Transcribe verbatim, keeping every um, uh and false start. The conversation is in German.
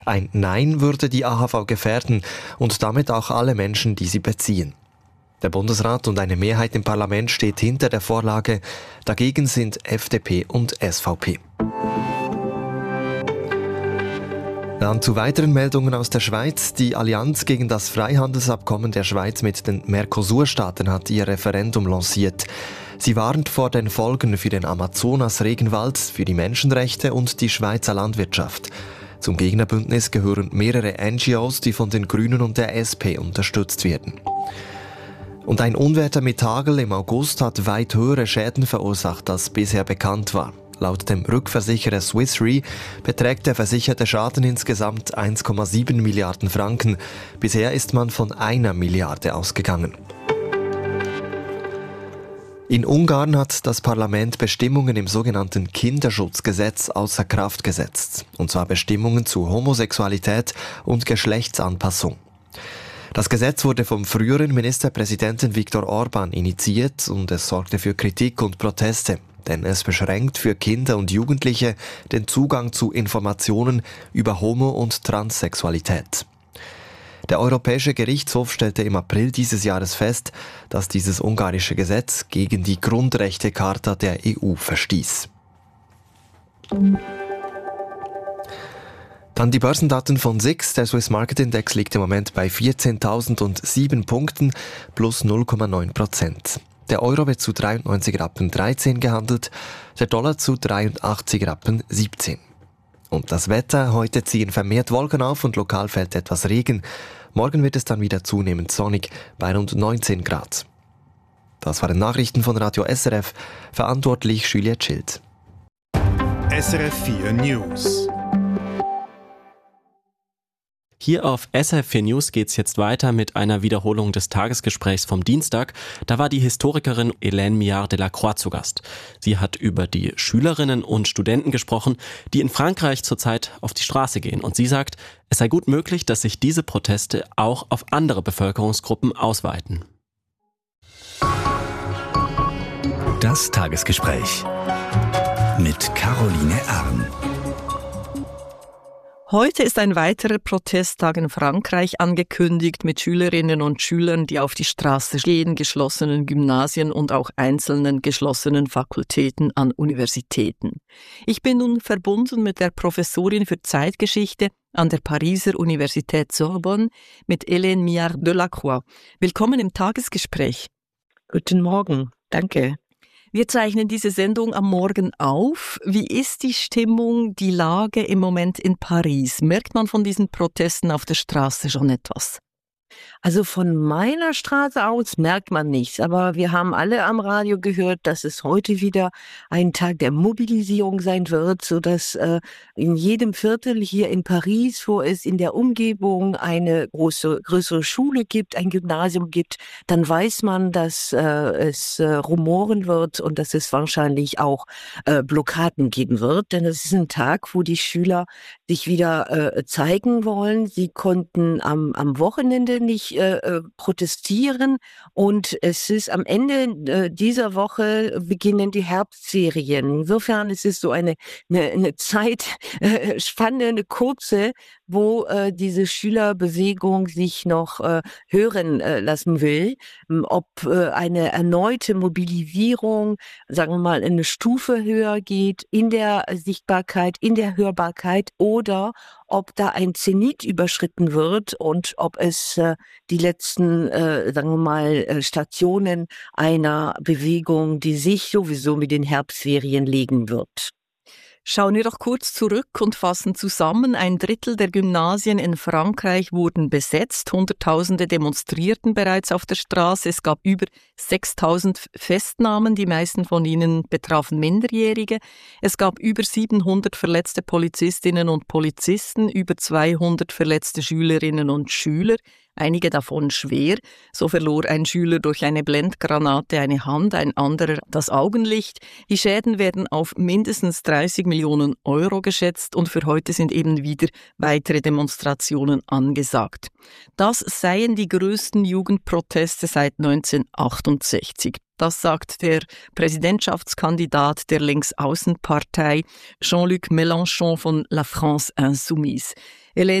Ein Nein würde die A H V gefährden und damit auch alle Menschen, die sie beziehen. Der Bundesrat und eine Mehrheit im Parlament steht hinter der Vorlage. Dagegen sind F D P und S V P. Dann zu weiteren Meldungen aus der Schweiz. Die Allianz gegen das Freihandelsabkommen der Schweiz mit den Mercosur-Staaten hat ihr Referendum lanciert. Sie warnt vor den Folgen für den Amazonas-Regenwald, für die Menschenrechte und die Schweizer Landwirtschaft. Zum Gegnerbündnis gehören mehrere N G Os, die von den Grünen und der S P unterstützt werden. Und ein Unwetter mit Hagel im August hat weit höhere Schäden verursacht, als bisher bekannt war. Laut dem Rückversicherer Swiss Re beträgt der versicherte Schaden insgesamt eins Komma sieben Milliarden Franken. Bisher ist man von einer Milliarde ausgegangen. In Ungarn hat das Parlament Bestimmungen im sogenannten Kinderschutzgesetz außer Kraft gesetzt. Und zwar Bestimmungen zu Homosexualität und Geschlechtsanpassung. Das Gesetz wurde vom früheren Ministerpräsidenten Viktor Orbán initiiert und es sorgte für Kritik und Proteste. Denn es beschränkt für Kinder und Jugendliche den Zugang zu Informationen über Homo- und Transsexualität. Der Europäische Gerichtshof stellte im April dieses Jahres fest, dass dieses ungarische Gesetz gegen die Grundrechtecharta der E U verstieß. Dann die Börsendaten von S I X. Der Swiss Market Index liegt im Moment bei vierzehntausendsieben Punkten, plus null Komma neun Prozent. Der Euro wird zu dreiundneunzig Rappen dreizehn gehandelt, der Dollar zu dreiundachtzig Rappen siebzehn. Und das Wetter: Heute ziehen vermehrt Wolken auf und lokal fällt etwas Regen. Morgen wird es dann wieder zunehmend sonnig bei rund neunzehn Grad. Das waren Nachrichten von Radio S R F, verantwortlich Juliette Schild. S R F vier News. Hier auf S R F vier News geht's jetzt weiter mit einer Wiederholung des Tagesgesprächs vom Dienstag. Da war die Historikerin Hélène Millard-Delacroix zu Gast. Sie hat über die Schülerinnen und Studenten gesprochen, die in Frankreich zurzeit auf die Straße gehen. Und sie sagt, es sei gut möglich, dass sich diese Proteste auch auf andere Bevölkerungsgruppen ausweiten. Das Tagesgespräch mit Caroline Arn. Heute ist ein weiterer Protesttag in Frankreich angekündigt mit Schülerinnen und Schülern, die auf die Straße gehen, geschlossenen Gymnasien und auch einzelnen geschlossenen Fakultäten an Universitäten. Ich bin nun verbunden mit der Professorin für Zeitgeschichte an der Pariser Universität Sorbonne, mit Hélène Millard-Delacroix. Willkommen im Tagesgespräch. Guten Morgen, danke. Wir zeichnen diese Sendung am Morgen auf. Wie ist die Stimmung, die Lage im Moment in Paris? Merkt man von diesen Protesten auf der Straße schon etwas? Also von meiner Straße aus merkt man nichts, aber wir haben alle am Radio gehört, dass es heute wieder ein Tag der Mobilisierung sein wird, sodass äh, in jedem Viertel hier in Paris, wo es in der Umgebung eine große, größere Schule gibt, ein Gymnasium gibt, dann weiß man, dass äh, es äh, rumoren wird und dass es wahrscheinlich auch äh, Blockaden geben wird, denn es ist ein Tag, wo die Schüler sich wieder äh, zeigen wollen. Sie konnten am, am Wochenende nicht äh, protestieren und es ist am Ende äh, dieser Woche beginnen die Herbstferien. Insofern ist es so eine, eine, eine Zeit, äh, spannende, eine kurze, wo äh, diese Schülerbewegung sich noch äh, hören äh, lassen will. Ob äh, eine erneute Mobilisierung, sagen wir mal, eine Stufe höher geht in der Sichtbarkeit, in der Hörbarkeit, oder ob da ein Zenit überschritten wird und ob es äh, die letzten, äh, sagen wir mal, äh, Stationen einer Bewegung, die sich sowieso mit den Herbstferien legen wird. Schauen wir doch kurz zurück und fassen zusammen. Ein Drittel der Gymnasien in Frankreich wurden besetzt. Hunderttausende demonstrierten bereits auf der Straße. Es gab über sechstausend Festnahmen. Die meisten von ihnen betrafen Minderjährige. Es gab über siebenhundert verletzte Polizistinnen und Polizisten, über zweihundert verletzte Schülerinnen und Schüler. einige davon schwer. So verlor ein Schüler durch eine Blendgranate eine Hand, ein anderer das Augenlicht. Die Schäden werden auf mindestens dreißig Millionen Euro geschätzt und für heute sind eben wieder weitere Demonstrationen angesagt. Das seien die größten Jugendproteste seit neunzehnhundertachtundsechzig. Das sagt der Präsidentschaftskandidat der Linksaußenpartei Jean-Luc Mélenchon von La France Insoumise.